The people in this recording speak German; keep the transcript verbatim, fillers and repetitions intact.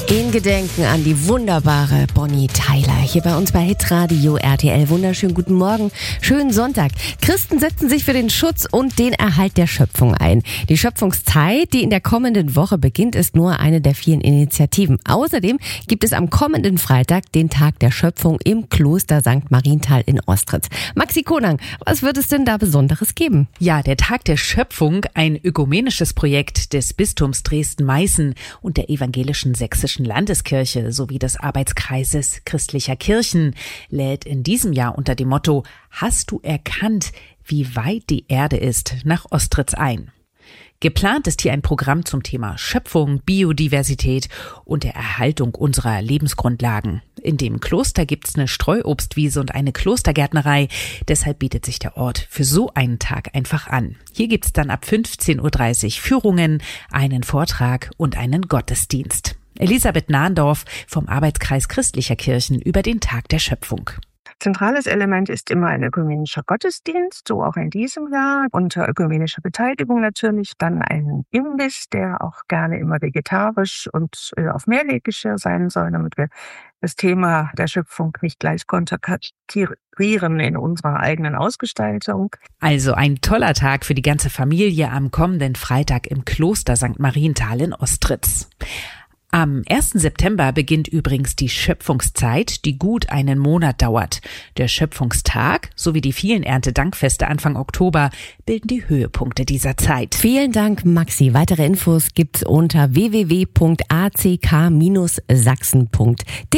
In Gedenken an die wunderbare Bonnie Tyler hier bei uns bei Hitradio R T L. Wunderschönen guten Morgen, schönen Sonntag. Christen setzen sich für den Schutz und den Erhalt der Schöpfung ein. Die Schöpfungszeit, die in der kommenden Woche beginnt, ist nur eine der vielen Initiativen. Außerdem gibt es am kommenden Freitag den Tag der Schöpfung im Kloster Sankt Marienthal in Ostritz. Maxi Konang, was wird es denn da Besonderes geben? Ja, der Tag der Schöpfung, ein ökumenisches Projekt des Bistums Dresden-Meißen und der evangelischen sächsischen Landeskirche sowie des Arbeitskreises christlicher Kirchen, lädt in diesem Jahr unter dem Motto „Hast du erkannt, wie weit die Erde ist?" nach Ostritz ein. Geplant ist hier ein Programm zum Thema Schöpfung, Biodiversität und der Erhaltung unserer Lebensgrundlagen. In dem Kloster gibt's eine Streuobstwiese und eine Klostergärtnerei. Deshalb bietet sich der Ort für so einen Tag einfach an. Hier gibt's dann ab fünfzehn Uhr dreißig Führungen, einen Vortrag und einen Gottesdienst. Elisabeth Nahndorf vom Arbeitskreis christlicher Kirchen über den Tag der Schöpfung. Zentrales Element ist immer ein ökumenischer Gottesdienst, so auch in diesem Jahr, unter ökumenischer Beteiligung natürlich. Dann ein Imbiss, der auch gerne immer vegetarisch und äh, auf Mehrweggeschirr sein soll, damit wir das Thema der Schöpfung nicht gleich konterkarieren in unserer eigenen Ausgestaltung. Also ein toller Tag für die ganze Familie am kommenden Freitag im Kloster Sankt Marienthal in Ostritz. Am ersten September beginnt übrigens die Schöpfungszeit, die gut einen Monat dauert. Der Schöpfungstag sowie die vielen Erntedankfeste Anfang Oktober bilden die Höhepunkte dieser Zeit. Vielen Dank, Maxi. Weitere Infos gibt's unter w w w punkt a c k Bindestrich sachsen punkt d e.